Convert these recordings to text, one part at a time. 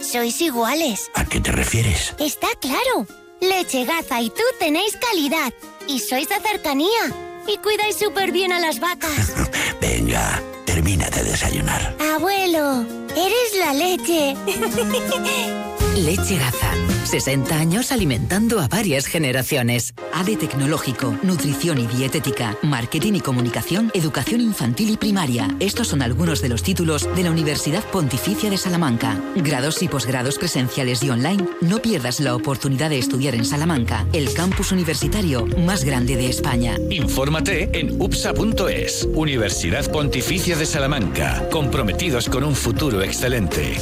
Sois iguales. ¿A qué te refieres? Está claro. Leche Gaza y tú tenéis calidad. Y sois de cercanía. Y cuidáis súper bien a las vacas. Venga, termina de desayunar. Abuelo, eres la leche. Leche Gaza. 60 años alimentando a varias generaciones. ADE Tecnológico, Nutrición y Dietética, Marketing y Comunicación, Educación Infantil y Primaria. Estos son algunos de los títulos de la Universidad Pontificia de Salamanca. Grados y posgrados presenciales y online. No pierdas la oportunidad de estudiar en Salamanca, el campus universitario más grande de España. Infórmate en upsa.es. Universidad Pontificia de Salamanca. Comprometidos con un futuro excelente.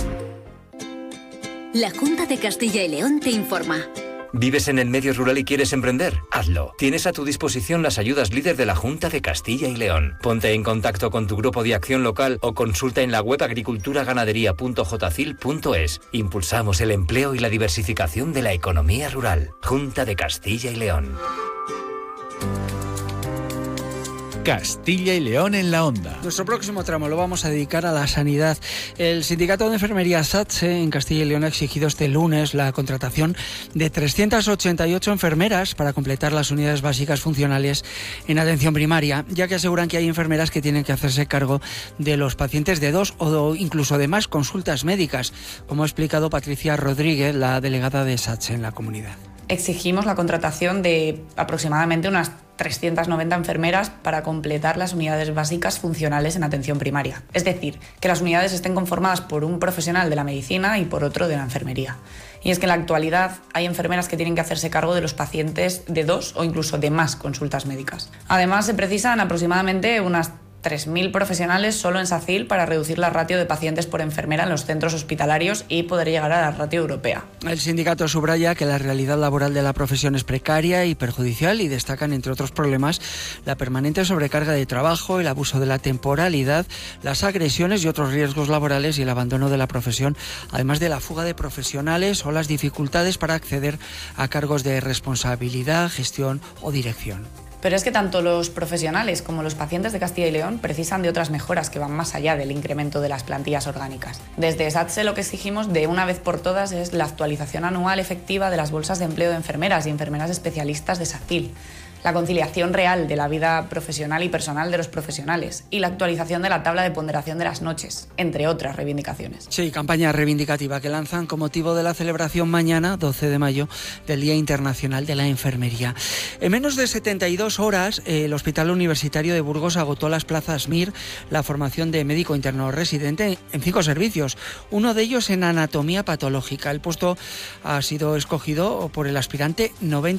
La Junta de Castilla y León te informa. ¿Vives en el medio rural y quieres emprender? Hazlo. Tienes a tu disposición las ayudas líder de la Junta de Castilla y León. Ponte en contacto con tu grupo de acción local o consulta en la web agriculturaganadería.jcil.es. Impulsamos el empleo y la diversificación de la economía rural. Junta de Castilla y León. Castilla y León en la onda. Nuestro próximo tramo lo vamos a dedicar a la sanidad. El Sindicato de Enfermería SATSE en Castilla y León ha exigido este lunes la contratación de 388 enfermeras para completar las unidades básicas funcionales en atención primaria, ya que aseguran que hay enfermeras que tienen que hacerse cargo de los pacientes de 2 o incluso de más consultas médicas, como ha explicado Patricia Rodríguez, la delegada de SATSE en la comunidad. Exigimos la contratación de aproximadamente unas 390 enfermeras para completar las unidades básicas funcionales en atención primaria. Es decir, que las unidades estén conformadas por un profesional de la medicina y por otro de la enfermería. Y es que en la actualidad hay enfermeras que tienen que hacerse cargo de los pacientes de 2 o incluso de más consultas médicas. Además, se precisan aproximadamente unas 3.000 profesionales solo en SACIL para reducir la ratio de pacientes por enfermera en los centros hospitalarios y poder llegar a la ratio europea. El sindicato subraya que la realidad laboral de la profesión es precaria y perjudicial y destacan, entre otros problemas, la permanente sobrecarga de trabajo, el abuso de la temporalidad, las agresiones y otros riesgos laborales y el abandono de la profesión, además de la fuga de profesionales o las dificultades para acceder a cargos de responsabilidad, gestión o dirección. Pero es que tanto los profesionales como los pacientes de Castilla y León precisan de otras mejoras que van más allá del incremento de las plantillas orgánicas. Desde SATSE lo que exigimos de una vez por todas es la actualización anual efectiva de las bolsas de empleo de enfermeras y enfermeras especialistas de SACIL, la conciliación real de la vida profesional y personal de los profesionales y la actualización de la tabla de ponderación de las noches, entre otras reivindicaciones. Sí, campaña reivindicativa que lanzan con motivo de la celebración mañana, 12 de mayo, del Día Internacional de la Enfermería. En menos de 72 horas, el Hospital Universitario de Burgos agotó las plazas MIR, la formación de médico interno residente, en 5 servicios, uno de ellos en anatomía patológica. El puesto ha sido escogido por el aspirante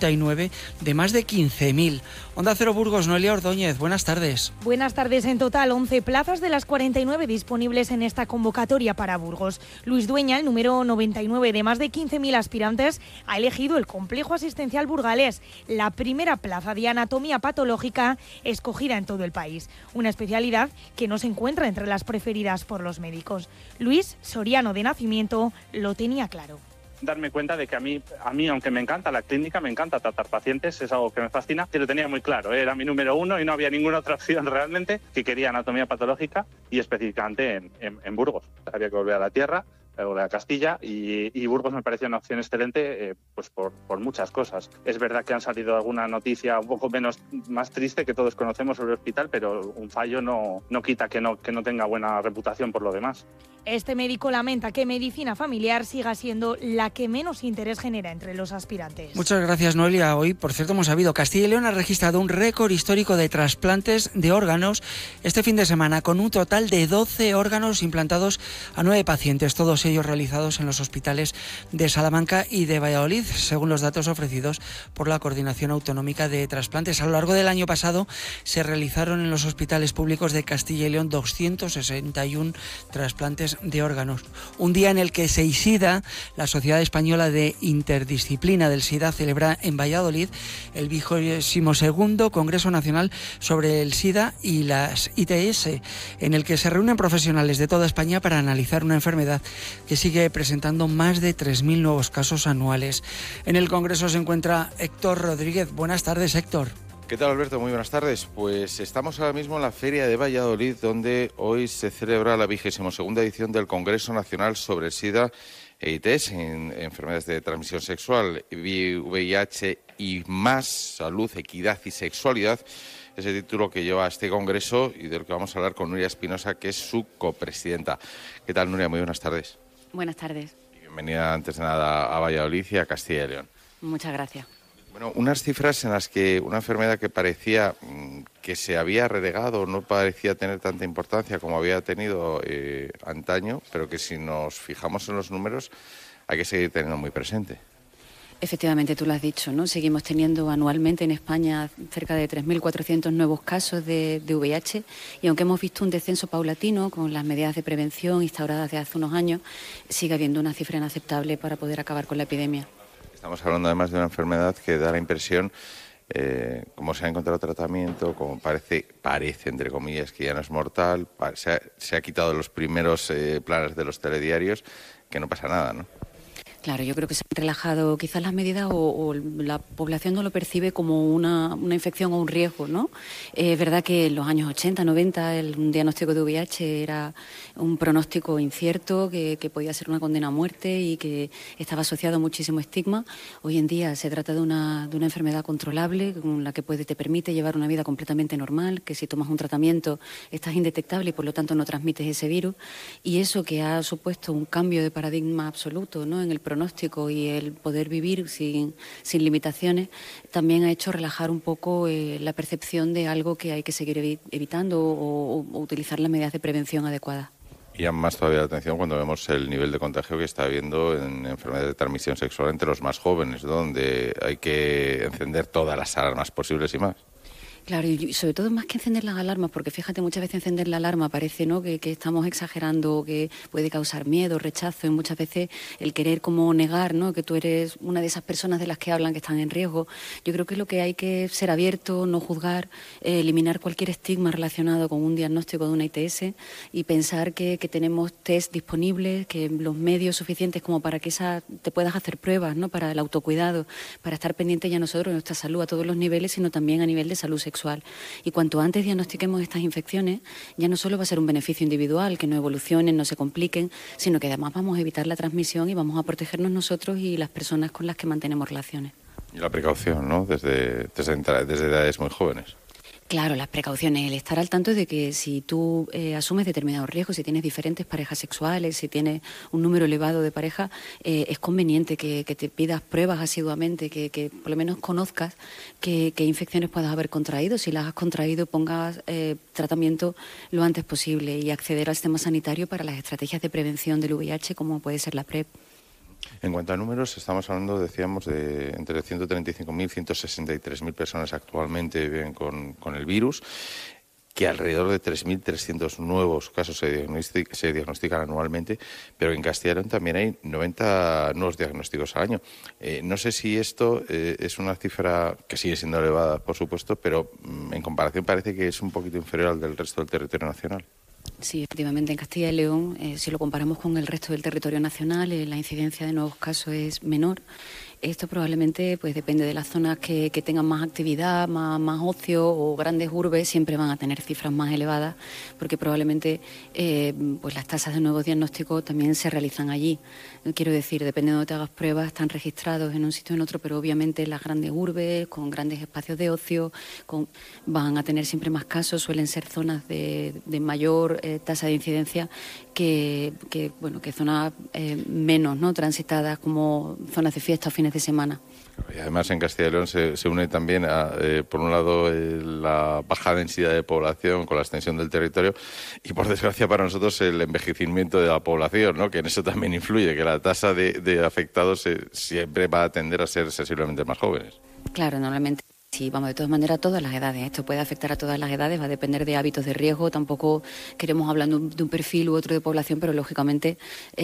99 de más de 15.000. Onda Cero Burgos, Noelia Ordóñez, buenas tardes. Buenas tardes. En total, 11 plazas de las 49 disponibles en esta convocatoria para Burgos. Luis Dueña, el número 99 de más de 15.000 aspirantes, ha elegido el complejo asistencial burgalés, la primera plaza de anatomía patológica escogida en todo el país. Una especialidad que no se encuentra entre las preferidas por los médicos. Luis, soriano de nacimiento, lo tenía claro. Darme cuenta de que a mí, aunque me encanta la clínica, me encanta tratar pacientes, es algo que me fascina, que lo tenía muy claro, era mi número 1 y no había ninguna otra opción realmente, que quería anatomía patológica y específicamente en Burgos. Había que volver a la tierra, volver a Castilla y Burgos me parecía una opción excelente pues por muchas cosas. Es verdad que han salido alguna noticia un poco más triste que todos conocemos sobre el hospital, pero un fallo no quita que no tenga buena reputación por lo demás. Este médico lamenta que medicina familiar siga siendo la que menos interés genera entre los aspirantes. Muchas gracias, Noelia. Hoy, por cierto, hemos sabido Castilla y León ha registrado un récord histórico de trasplantes de órganos este fin de semana, con un total de 12 órganos implantados a 9 pacientes, todos ellos realizados en los hospitales de Salamanca y de Valladolid, según los datos ofrecidos por la Coordinación Autonómica de Trasplantes. A lo largo del año pasado se realizaron en los hospitales públicos de Castilla y León 261 trasplantes de órganos. Un día en el que SEISIDA, la Sociedad Española de Interdisciplina del SIDA, celebra en Valladolid el 22º Congreso Nacional sobre el SIDA y las ITS, en el que se reúnen profesionales de toda España para analizar una enfermedad que sigue presentando más de 3.000 nuevos casos anuales. En el Congreso se encuentra Héctor Rodríguez. Buenas tardes, Héctor. ¿Qué tal, Alberto? Muy buenas tardes. Pues estamos ahora mismo en la Feria de Valladolid, donde hoy se celebra la 22ª edición del Congreso Nacional sobre el SIDA EITs, en enfermedades de transmisión sexual, VIH y más, salud, equidad y sexualidad. Ese título que lleva este congreso y del que vamos a hablar con Nuria Espinosa, que es su copresidenta. ¿Qué tal, Nuria? Muy buenas tardes. Buenas tardes. Y bienvenida, antes de nada, a Valladolid y a Castilla y León. Muchas gracias. Bueno, unas cifras en las que una enfermedad que parecía que se había relegado, no parecía tener tanta importancia como había tenido antaño, pero que si nos fijamos en los números hay que seguir teniendo muy presente. Efectivamente, tú lo has dicho, ¿no? Seguimos teniendo anualmente en España cerca de 3.400 nuevos casos de VIH y aunque hemos visto un descenso paulatino con las medidas de prevención instauradas desde hace unos años, sigue habiendo una cifra inaceptable para poder acabar con la epidemia. Estamos hablando además de una enfermedad que da la impresión, como se ha encontrado tratamiento, como parece entre comillas, que ya no es mortal, se ha quitado los primeros planes de los telediarios, que no pasa nada, ¿no? Claro, yo creo que se han relajado quizás las medidas o la población no lo percibe como una infección o un riesgo, ¿no? Es verdad que en los años 80, 90 un diagnóstico de VIH era un pronóstico incierto, que podía ser una condena a muerte y que estaba asociado a muchísimo estigma. Hoy en día se trata de una enfermedad controlable, con la que te permite llevar una vida completamente normal, que si tomas un tratamiento estás indetectable y por lo tanto no transmites ese virus. Y eso que ha supuesto un cambio de paradigma absoluto, ¿no?, en el pronóstico y el poder vivir sin limitaciones, también ha hecho relajar un poco la percepción de algo que hay que seguir evitando o utilizar las medidas de prevención adecuadas. Y llama más todavía la atención cuando vemos el nivel de contagio que está habiendo en enfermedades de transmisión sexual entre los más jóvenes, donde hay que encender todas las alarmas posibles y más. Claro, y sobre todo más que encender las alarmas, porque fíjate, muchas veces encender la alarma parece, ¿no?, que estamos exagerando, que puede causar miedo, rechazo, y muchas veces el querer como negar, ¿no?, que tú eres una de esas personas de las que hablan que están en riesgo. Yo creo que lo que hay que ser abierto, no juzgar, eliminar cualquier estigma relacionado con un diagnóstico de una ITS y pensar que tenemos test disponibles, que los medios suficientes como para que te puedas hacer pruebas, ¿no?, para el autocuidado, para estar pendiente ya nosotros de nuestra salud a todos los niveles, sino también a nivel de salud sexual. Y cuanto antes diagnostiquemos estas infecciones, ya no solo va a ser un beneficio individual, que no evolucionen, no se compliquen, sino que además vamos a evitar la transmisión y vamos a protegernos nosotros y las personas con las que mantenemos relaciones. Y la precaución, ¿no?, desde edades muy jóvenes. Claro, las precauciones, el estar al tanto de que si tú asumes determinados riesgos, si tienes diferentes parejas sexuales, si tienes un número elevado de parejas, es conveniente que te pidas pruebas asiduamente, que por lo menos conozcas qué infecciones puedas haber contraído. Si las has contraído, pongas tratamiento lo antes posible y acceder al sistema sanitario para las estrategias de prevención del VIH, como puede ser la PrEP. En cuanto a números, estamos hablando, decíamos, de entre 135.000 y 163.000 personas actualmente viven con el virus, que alrededor de 3.300 nuevos casos se diagnostican anualmente, pero en Castilla y León también hay 90 nuevos diagnósticos al año. No sé si esto es una cifra que sigue siendo elevada, por supuesto, pero en comparación parece que es un poquito inferior al del resto del territorio nacional. Sí, efectivamente, en Castilla y León, si lo comparamos con el resto del territorio nacional, la incidencia de nuevos casos es menor. Esto probablemente depende de las zonas que tengan más actividad, más ocio o grandes urbes, siempre van a tener cifras más elevadas, porque probablemente las tasas de nuevos diagnósticos también se realizan allí. Quiero decir, dependiendo de donde te hagas pruebas, están registrados en un sitio o en otro, pero obviamente las grandes urbes, con grandes espacios de ocio, van a tener siempre más casos, suelen ser zonas de mayor tasa de incidencia que zonas menos, ¿no?, transitadas, como zonas de fiesta o fines de semana. Y además en Castilla y León se une también, por un lado, la baja densidad de población con la extensión del territorio y, por desgracia para nosotros, el envejecimiento de la población, ¿no?, que en eso también influye, que la tasa de afectados siempre va a tender a ser sensiblemente más jóvenes. Claro, normalmente. Sí, vamos, de todas maneras, a todas las edades. Esto puede afectar a todas las edades, va a depender de hábitos de riesgo. Tampoco queremos hablar de un perfil u otro de población, pero lógicamente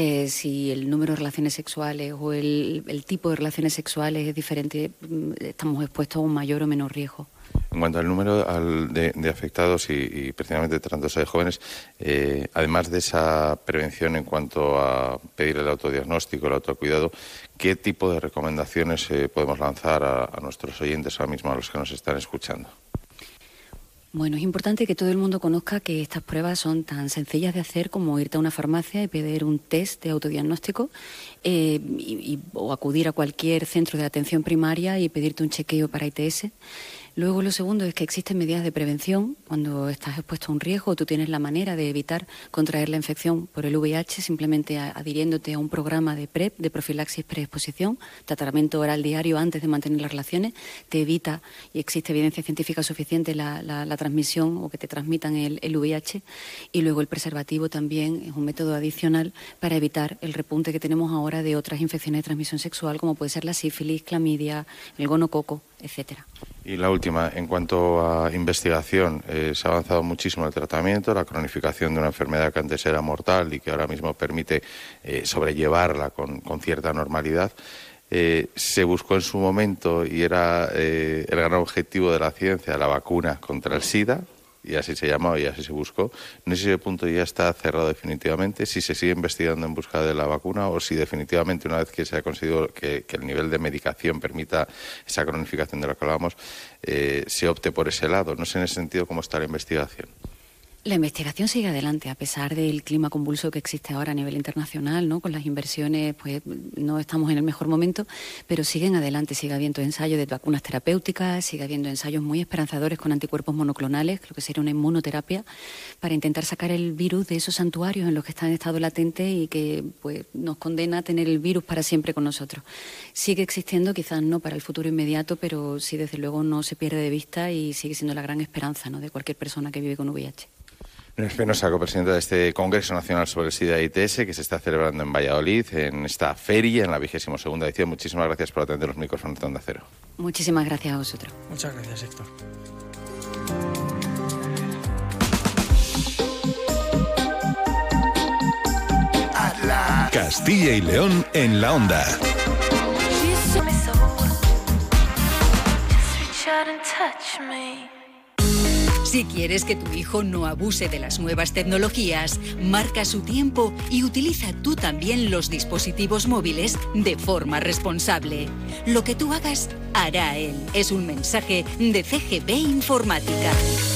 si el número de relaciones sexuales o el tipo de relaciones sexuales es diferente, estamos expuestos a un mayor o menor riesgo. En cuanto al número de afectados y precisamente tratándose de jóvenes, además de esa prevención en cuanto a pedir el autodiagnóstico, el autocuidado, ¿qué tipo de recomendaciones podemos lanzar a nuestros oyentes ahora mismo, a los que nos están escuchando? Bueno, es importante que todo el mundo conozca que estas pruebas son tan sencillas de hacer como irte a una farmacia y pedir un test de autodiagnóstico o acudir a cualquier centro de atención primaria y pedirte un chequeo para ITS. Luego lo segundo es que existen medidas de prevención cuando estás expuesto a un riesgo o tú tienes la manera de evitar contraer la infección por el VIH simplemente adhiriéndote a un programa de PrEP, de profilaxis preexposición, tratamiento oral diario antes de mantener las relaciones, te evita, y existe evidencia científica suficiente, la transmisión o que te transmitan el VIH. Y luego el preservativo también es un método adicional para evitar el repunte que tenemos ahora de otras infecciones de transmisión sexual como puede ser la sífilis, clamidia, el gonococo, etcétera. Y la última, en cuanto a investigación, se ha avanzado muchísimo el tratamiento, la cronificación de una enfermedad que antes era mortal y que ahora mismo permite sobrellevarla con cierta normalidad. Se buscó en su momento, y era el gran objetivo de la ciencia, la vacuna contra el SIDA, y así se llamó y así se buscó. No sé si ese punto ya está cerrado definitivamente, si se sigue investigando en busca de la vacuna o si definitivamente una vez que se ha conseguido que el nivel de medicación permita esa cronificación de la que hablábamos, se opte por ese lado. No sé en ese sentido cómo está la investigación. La investigación sigue adelante a pesar del clima convulso que existe ahora a nivel internacional, ¿no? Con las inversiones, pues no estamos en el mejor momento, pero siguen adelante, sigue habiendo ensayos de vacunas terapéuticas, sigue habiendo ensayos muy esperanzadores con anticuerpos monoclonales, lo que sería una inmunoterapia, para intentar sacar el virus de esos santuarios en los que está en estado latente y que pues nos condena a tener el virus para siempre con nosotros. Sigue existiendo, quizás no para el futuro inmediato, pero sí desde luego no se pierde de vista y sigue siendo la gran esperanza, ¿no?, de cualquier persona que vive con VIH. Núñez Penosa, copresidenta de este Congreso Nacional sobre el SIDA ITS, que se está celebrando en Valladolid, en esta feria, en la 22ª edición. Muchísimas gracias por atender los micrófonos de Onda Cero. Muchísimas gracias a vosotros. Muchas gracias, Héctor. Castilla y León en la Onda. Si quieres que tu hijo no abuse de las nuevas tecnologías, marca su tiempo y utiliza tú también los dispositivos móviles de forma responsable. Lo que tú hagas, hará él. Es un mensaje de CGB Informática.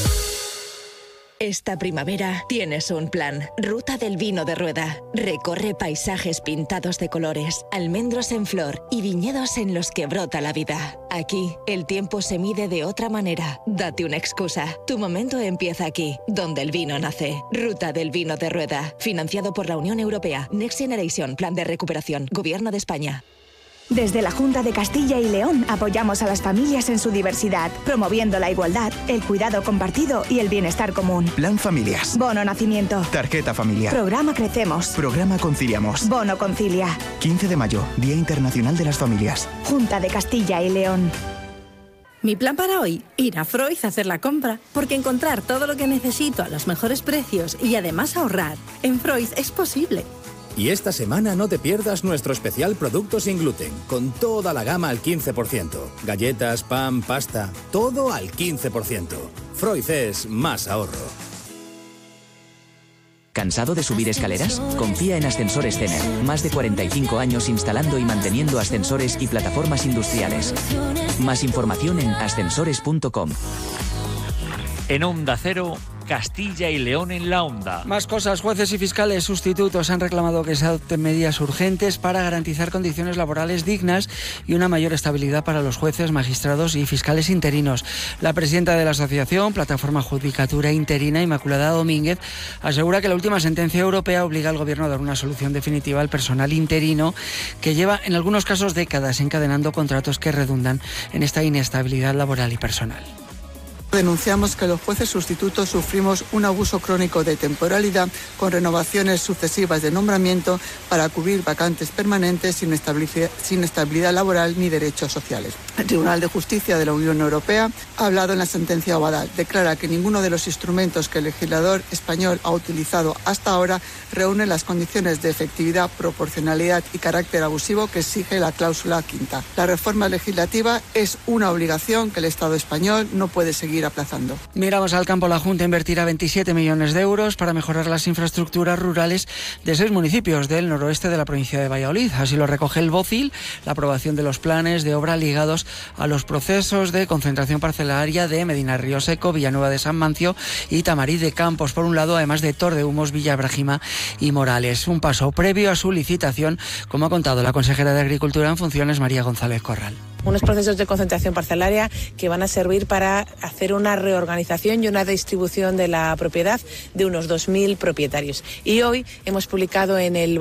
Esta primavera tienes un plan. Ruta del Vino de Rueda. Recorre paisajes pintados de colores, almendros en flor y viñedos en los que brota la vida. Aquí, el tiempo se mide de otra manera. Date una excusa. Tu momento empieza aquí, donde el vino nace. Ruta del Vino de Rueda. Financiado por la Unión Europea. Next Generation. Plan de recuperación. Gobierno de España. Desde la Junta de Castilla y León apoyamos a las familias en su diversidad, promoviendo la igualdad, el cuidado compartido y el bienestar común. Plan Familias. Bono Nacimiento. Tarjeta Familiar. Programa Crecemos. Programa Conciliamos. Bono Concilia. 15 de mayo, Día Internacional de las Familias. Junta de Castilla y León. Mi plan para hoy, ir a Freud a hacer la compra, porque encontrar todo lo que necesito a los mejores precios y además ahorrar, en Freud es posible. Y esta semana no te pierdas nuestro especial Productos sin gluten, con toda la gama al 15%. Galletas, pan, pasta, todo al 15%. Freud es más ahorro. ¿Cansado de subir escaleras? Confía en Ascensores Cener. Más de 45 años instalando y manteniendo ascensores y plataformas industriales. Más información en ascensores.com. En Onda Cero, Castilla y León en la Onda. Más cosas. Jueces y fiscales sustitutos han reclamado que se adopten medidas urgentes para garantizar condiciones laborales dignas y una mayor estabilidad para los jueces, magistrados y fiscales interinos. La presidenta de la asociación, Plataforma Judicatura Interina, Inmaculada Domínguez, asegura que la última sentencia europea obliga al Gobierno a dar una solución definitiva al personal interino que lleva en algunos casos décadas encadenando contratos que redundan en esta inestabilidad laboral y personal. Denunciamos que los jueces sustitutos sufrimos un abuso crónico de temporalidad con renovaciones sucesivas de nombramiento para cubrir vacantes permanentes sin estabilidad laboral ni derechos sociales. El Tribunal de Justicia de la Unión Europea ha hablado en la sentencia Obadal. Declara que ninguno de los instrumentos que el legislador español ha utilizado hasta ahora reúne las condiciones de efectividad, proporcionalidad y carácter abusivo que exige la cláusula quinta. La reforma legislativa es una obligación que el Estado español no puede seguir seguir aplazando. Miramos al campo. La Junta invertirá 27 millones de euros para mejorar las infraestructuras rurales de 6 municipios del noroeste de la provincia de Valladolid. Así lo recoge el BOCIL, la aprobación de los planes de obra ligados a los procesos de concentración parcelaria de Medina Río Seco, Villanueva de San Mancio y Tamariz de Campos, por un lado, además de Tordehumos, Villa Brahima y Morales. Un paso previo a su licitación, como ha contado la consejera de Agricultura en funciones, María González Corral. Unos procesos de concentración parcelaria que van a servir para hacer una reorganización y una distribución de la propiedad de unos 2.000 propietarios. Y hoy hemos publicado en el